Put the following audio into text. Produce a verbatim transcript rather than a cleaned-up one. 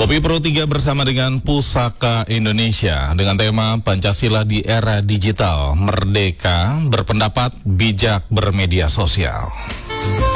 Kopi Pro tiga bersama dengan Pusaka Indonesia dengan tema Pancasila di era digital, merdeka, berpendapat, bijak, bermedia sosial.